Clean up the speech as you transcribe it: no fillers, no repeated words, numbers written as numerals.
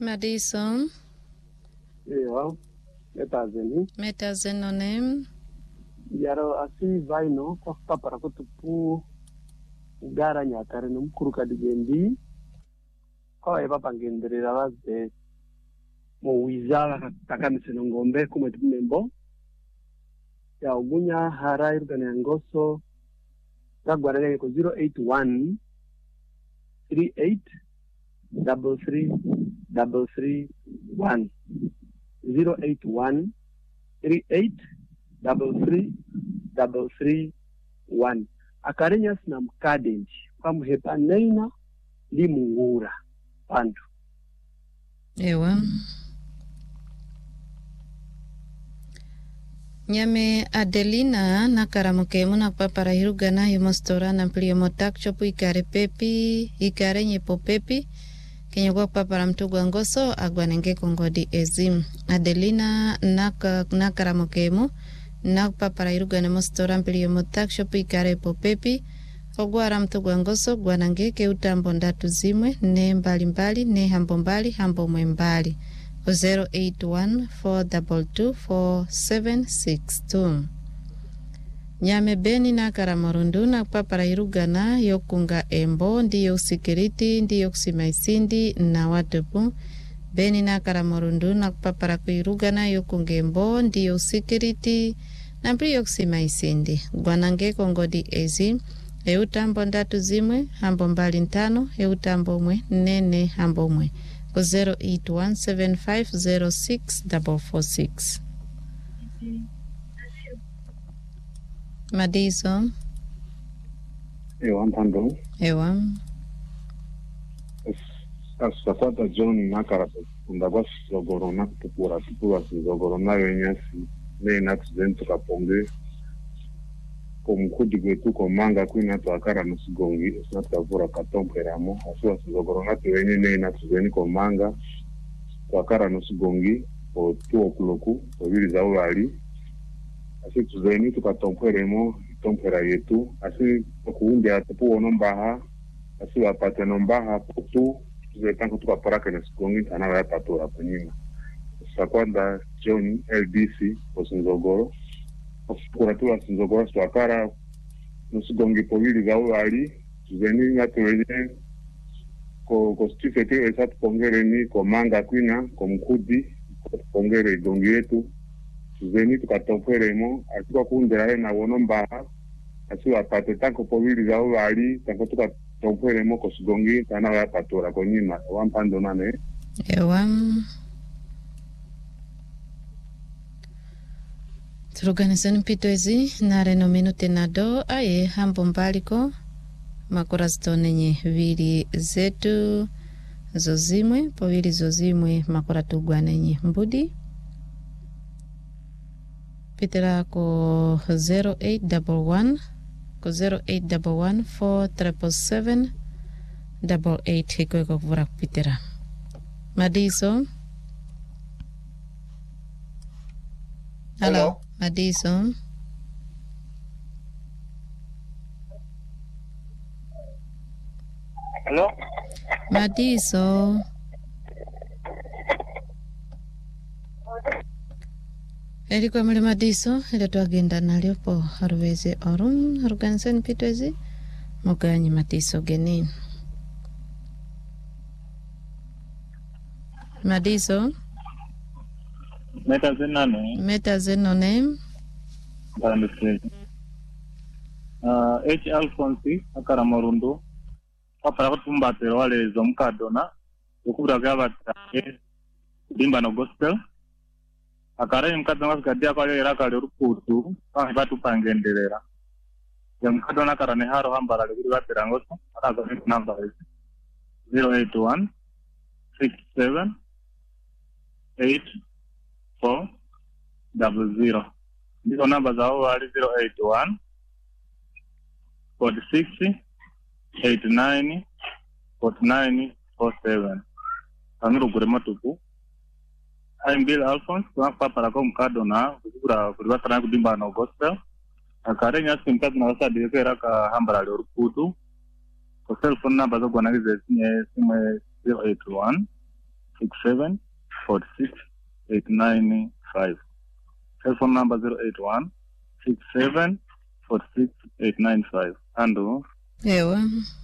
Madison. Ewa, metazeni. Metazenonem. Yaro asi vaino kwa papara kutupu gara nyakare mukuru kadigendi kwa papa ngenderera baze mu wizara takanise ngombe kumwe tumembo ya ugunya hara irugana ya ngoso tagwarele ko 081 38 33 331 081 38 331 akarenya sina mkadenji kwa muhepa neina li mungura pandu Ewa Nyame Adelina na karamuke muna papara hirugana yomostora na mplia motak chopu ikare pepi ikare nyepo pepi kenye kwa papara mtugwa ngoso agwanenge kongodi ezim Adelina na karamuke mu na papara hirugana mostora mplia motak chopu ikare popepi ogwara mtugwa ngoso gwanange ke utambo ndatu zimwe ne mbali mbali ne hambo mbali hambo mwembali 081-422-4762 Nyame Beni na Karamorundu na papara irugana yokunga embo ndiyo sikiriti ndiyo kusimaisindi na watupu Beni na Karamorundu na papara kuirugana yokunga embo ndiyo sikiriti na ndiyo kusimaisindi gwanange kongodi ezi eutambo ndatu zimwe hambo mbali ntano eutambo mwe nene hambo mwe 081750646 Madison. Ewa mpando. Ewa. Asafata John nakara ndagwa sogorona kupura sogorona wenyasi ne accident kaponge komukudi gwetu komanga kwina twakara nusigongi natavura katomperamo aswa sogorona tewenye ne accident komanga twakara nusigongi o 2 o'clock obiri za wali asi tuzeni tukatomperemo tompera yetu asi okuunde atapu onombaha asi wapate nombaha potu tuzetango tukaparaka nusigongi anawa yapatora kunyima sakwanda John LDC osinzogoro kuratua sinzogoro swakara nusigongi povili za wali tuzeni ngatuwenye ko stifete esatu pongere ni komanga kwina komukudi pongere gongi yetu tuzeni tukatopweremo asikuwa kuundera na wonombaha asiwa apate tanko povili za wali tanko tukatopweremo kosigongi tanawa yapatora konyima wampando nane Ewa Turuganizani mpito ezi na reno minute na do aye hambo mbaliko makura zitonenye vili zetu zozimwe povili zozimwe makura tugwanenye mbudi pitera ko 0811 ko 0811 477 88 hiko kuvura kupitera Madiso. Hello. Madison. Hello. Madiso. Eriko muli Madiso ile twagenda nalyo po haruweze orum harugansen pitwezi muganyi Madiso genin. Madiso. Metazenone. H. Alphonse Akaramorundu papara kutumbatira walezo mukadona ukubira kwabata dimba no gospel akare mukadona wasikadia kwa lera kale rukutu kwa batu pangendelera ya mukadona karane haro hambara kuri batira ngoso akaza number 081 67 8400 ndizo namba zao wali 081 46 89 49 47 Amiro Gurematuku I'm Bill Alphonse kwa papara kwa mkadona kukura batana kudimba no gospel akare nya simpat na wasa direkera ka hambara le rukutu ko cell phone number zo gwana 081 67 46 895. Telephone number 081 67 46 895. And ewa